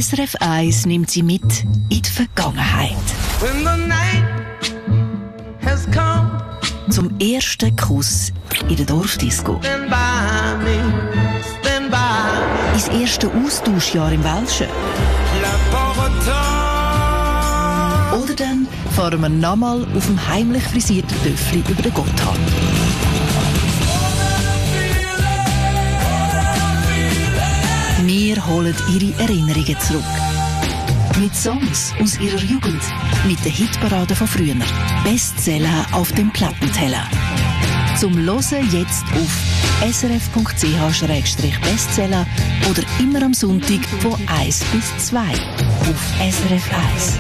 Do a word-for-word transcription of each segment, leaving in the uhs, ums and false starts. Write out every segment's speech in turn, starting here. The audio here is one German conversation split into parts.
S R F eins nimmt Sie mit in die Vergangenheit. When the night has come, zum ersten Kuss in der Dorfdisco. stand by me, stand by. Ins erste Austauschjahr im Welschen. Oder dann fahren wir nochmal auf dem heimlich frisierten Töffli über den Gotthard. Wir holen Ihre Erinnerungen zurück. Mit Songs aus Ihrer Jugend, mit den Hitparaden von früher. Bestseller auf dem Plattenteller. Zum Hören jetzt auf s r f punkt c h slash bestseller oder immer am Sonntag von eins bis zwei auf S R F eins.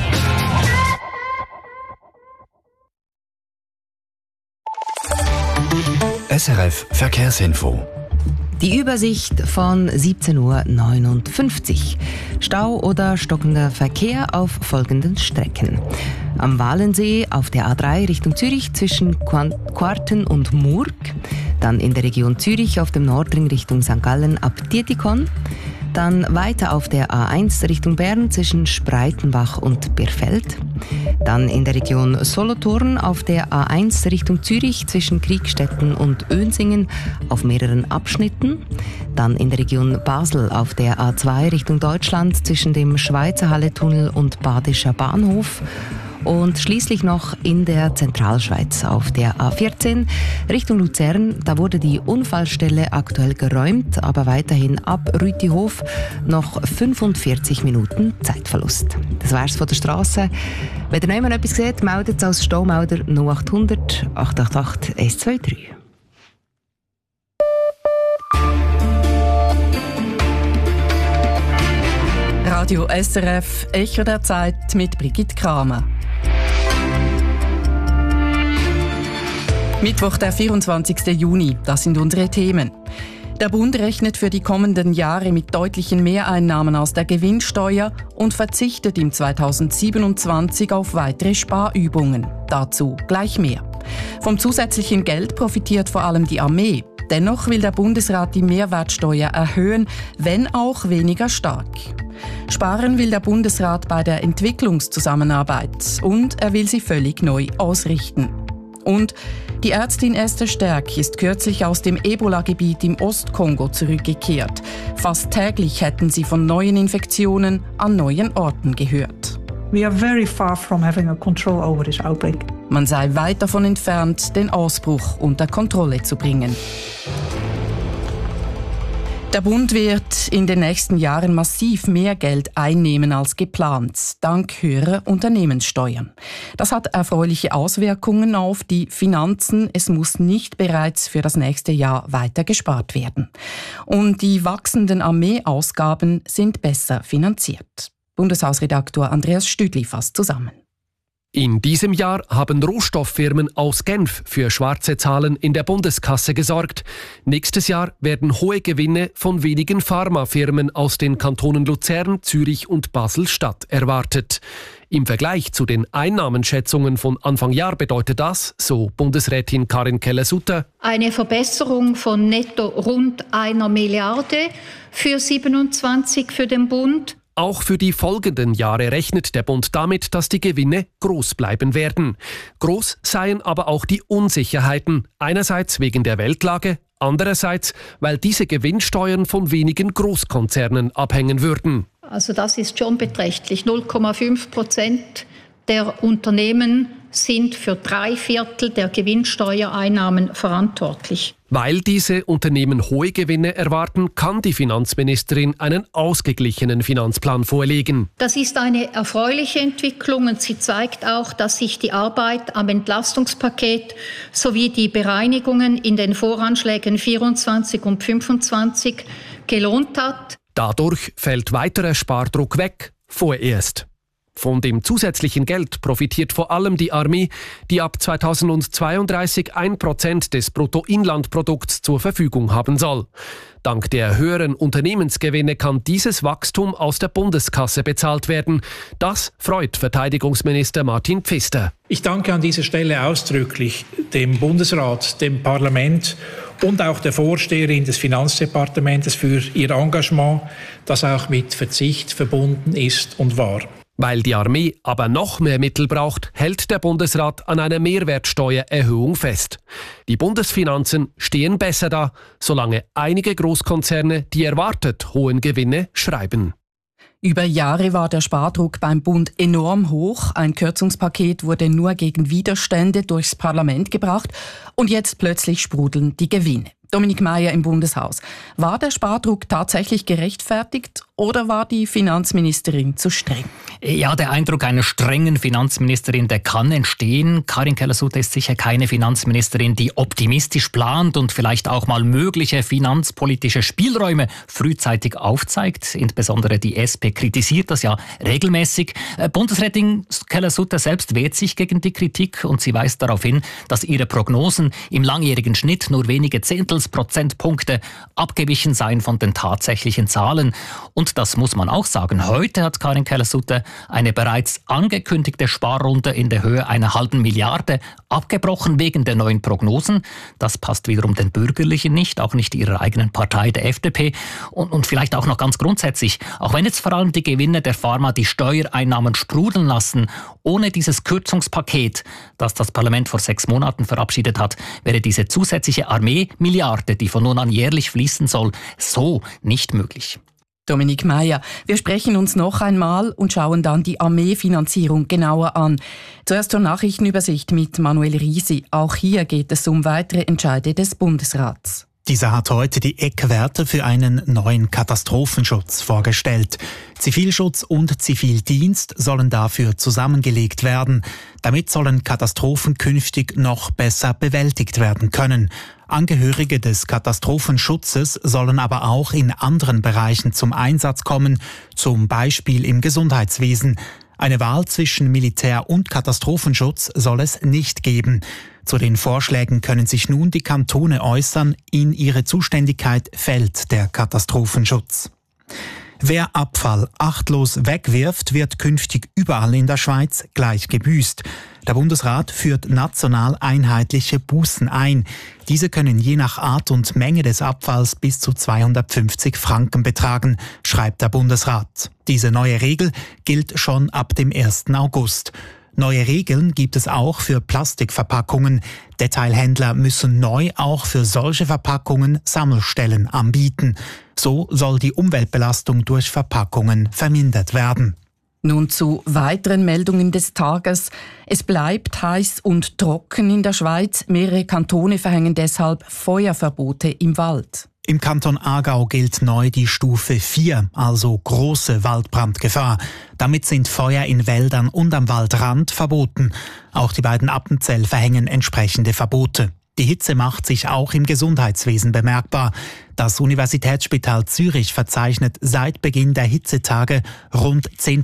S R F Verkehrsinfo. Die Übersicht von siebzehn Uhr neunundfünfzig. Stau oder stockender Verkehr auf folgenden Strecken. Am Walensee auf der A drei Richtung Zürich zwischen Quarten und Murg. Dann in der Region Zürich auf dem Nordring Richtung Sankt Gallen ab Dietikon. Dann weiter auf der A eins Richtung Bern zwischen Spreitenbach und Birfeld. Dann in der Region Solothurn auf der A eins Richtung Zürich zwischen Kriegstetten und Önsingen auf mehreren Abschnitten. Dann in der Region Basel auf der A zwei Richtung Deutschland zwischen dem Schweizer Halletunnel und Badischer Bahnhof. Und schließlich noch in der Zentralschweiz auf der A vierzehn Richtung Luzern. Da wurde die Unfallstelle aktuell geräumt, aber weiterhin ab Rütihof noch fünfundvierzig Minuten Zeitverlust. Das wär's von der Straße. Wenn ihr noch jemand etwas seht, meldet es als Staumelder null acht hundert acht acht acht eins zwei drei. Radio S R F, Echo der Zeit mit Brigitte Kramer. Mittwoch, der vierundzwanzigsten Juni, das sind unsere Themen. Der Bund rechnet für die kommenden Jahre mit deutlichen Mehreinnahmen aus der Gewinnsteuer und verzichtet im zweitausendsiebenundzwanzig auf weitere Sparübungen. Dazu gleich mehr. Vom zusätzlichen Geld profitiert vor allem die Armee. Dennoch will der Bundesrat die Mehrwertsteuer erhöhen, wenn auch weniger stark. Sparen will der Bundesrat bei der Entwicklungszusammenarbeit und er will sie völlig neu ausrichten. Und die Ärztin Esther Stärk ist kürzlich aus dem Ebola-Gebiet im Ostkongo zurückgekehrt. Fast täglich hätten sie von neuen Infektionen an neuen Orten gehört. We are very far from having a control over this outbreak. Man sei weit davon entfernt, den Ausbruch unter Kontrolle zu bringen. Der Bund wird in den nächsten Jahren massiv mehr Geld einnehmen als geplant, dank höherer Unternehmenssteuern. Das hat erfreuliche Auswirkungen auf die Finanzen. Es muss nicht bereits für das nächste Jahr weiter gespart werden. Und die wachsenden Armeeausgaben sind besser finanziert. Bundeshausredaktor Andreas Stüdli fasst zusammen. In diesem Jahr haben Rohstofffirmen aus Genf für schwarze Zahlen in der Bundeskasse gesorgt. Nächstes Jahr werden hohe Gewinne von wenigen Pharmafirmen aus den Kantonen Luzern, Zürich und Basel-Stadt erwartet. Im Vergleich zu den Einnahmenschätzungen von Anfang Jahr bedeutet das, so Bundesrätin Karin Keller-Sutter, eine Verbesserung von netto rund einer Milliarde für siebenundzwanzig für den Bund. Auch für die folgenden Jahre rechnet der Bund damit, dass die Gewinne groß bleiben werden. Groß seien aber auch die Unsicherheiten, einerseits wegen der Weltlage, andererseits, weil diese Gewinnsteuern von wenigen Großkonzernen abhängen würden. Also das ist schon beträchtlich. null Komma fünf Prozent der Unternehmen sind für drei Viertel der Gewinnsteuereinnahmen verantwortlich. Weil diese Unternehmen hohe Gewinne erwarten, kann die Finanzministerin einen ausgeglichenen Finanzplan vorlegen. Das ist eine erfreuliche Entwicklung und sie zeigt auch, dass sich die Arbeit am Entlastungspaket sowie die Bereinigungen in den Voranschlägen vierundzwanzig und fünfundzwanzig gelohnt hat. Dadurch fällt weiterer Spardruck weg, vorerst. Von dem zusätzlichen Geld profitiert vor allem die Armee, die ab zweitausendzweiunddreißig ein Prozent des Bruttoinlandprodukts zur Verfügung haben soll. Dank der höheren Unternehmensgewinne kann dieses Wachstum aus der Bundeskasse bezahlt werden. Das freut Verteidigungsminister Martin Pfister. Ich danke an dieser Stelle ausdrücklich dem Bundesrat, dem Parlament und auch der Vorsteherin des Finanzdepartements für ihr Engagement, das auch mit Verzicht verbunden ist und war. Weil die Armee aber noch mehr Mittel braucht, hält der Bundesrat an einer Mehrwertsteuererhöhung fest. Die Bundesfinanzen stehen besser da, solange einige Großkonzerne die erwartet hohen Gewinne schreiben. Über Jahre war der Spardruck beim Bund enorm hoch. Ein Kürzungspaket wurde nur gegen Widerstände durchs Parlament gebracht und jetzt plötzlich sprudeln die Gewinne. Dominik Meier im Bundeshaus. War der Spardruck tatsächlich gerechtfertigt oder war die Finanzministerin zu streng? Ja, der Eindruck einer strengen Finanzministerin, der kann entstehen. Karin Keller-Sutter ist sicher keine Finanzministerin, die optimistisch plant und vielleicht auch mal mögliche finanzpolitische Spielräume frühzeitig aufzeigt. Insbesondere die S P kritisiert das ja regelmäßig. Bundesrätin Keller-Sutter selbst wehrt sich gegen die Kritik und sie weist darauf hin, dass ihre Prognosen im langjährigen Schnitt nur wenige Zehntel Prozentpunkte abgewichen seien von den tatsächlichen Zahlen. Und das muss man auch sagen. Heute hat Karin Keller-Sutter eine bereits angekündigte Sparrunde in der Höhe einer halben Milliarde abgebrochen wegen der neuen Prognosen. Das passt wiederum den Bürgerlichen nicht, auch nicht ihrer eigenen Partei, der F D P. Und, und vielleicht auch noch ganz grundsätzlich, auch wenn jetzt vor allem die Gewinne der Pharma die Steuereinnahmen sprudeln lassen, ohne dieses Kürzungspaket, das das Parlament vor sechs Monaten verabschiedet hat, wäre diese zusätzliche Armee-Milliarde, die von nun an jährlich fließen soll, so nicht möglich. Dominik Meier, wir sprechen uns noch einmal und schauen dann die Armeefinanzierung genauer an. Zuerst zur Nachrichtenübersicht mit Manuel Risi. Auch hier geht es um weitere Entscheide des Bundesrats. Dieser hat heute die Eckwerte für einen neuen Katastrophenschutz vorgestellt. Zivilschutz und Zivildienst sollen dafür zusammengelegt werden. Damit sollen Katastrophen künftig noch besser bewältigt werden können. Angehörige des Katastrophenschutzes sollen aber auch in anderen Bereichen zum Einsatz kommen, zum Beispiel im Gesundheitswesen. Eine Wahl zwischen Militär und Katastrophenschutz soll es nicht geben. Zu den Vorschlägen können sich nun die Kantone äußern. In ihre Zuständigkeit fällt der Katastrophenschutz. Wer Abfall achtlos wegwirft, wird künftig überall in der Schweiz gleich gebüßt. Der Bundesrat führt national einheitliche Bußen ein. Diese können je nach Art und Menge des Abfalls bis zu zweihundertfünfzig Franken betragen, schreibt der Bundesrat. Diese neue Regel gilt schon ab dem ersten August. Neue Regeln gibt es auch für Plastikverpackungen. Detailhändler müssen neu auch für solche Verpackungen Sammelstellen anbieten. So soll die Umweltbelastung durch Verpackungen vermindert werden. Nun zu weiteren Meldungen des Tages. Es bleibt heiß und trocken in der Schweiz. Mehrere Kantone verhängen deshalb Feuerverbote im Wald. Im Kanton Aargau gilt neu die Stufe vier, also große Waldbrandgefahr. Damit sind Feuer in Wäldern und am Waldrand verboten. Auch die beiden Appenzell verhängen entsprechende Verbote. Die Hitze macht sich auch im Gesundheitswesen bemerkbar. Das Universitätsspital Zürich verzeichnet seit Beginn der Hitzetage rund zehn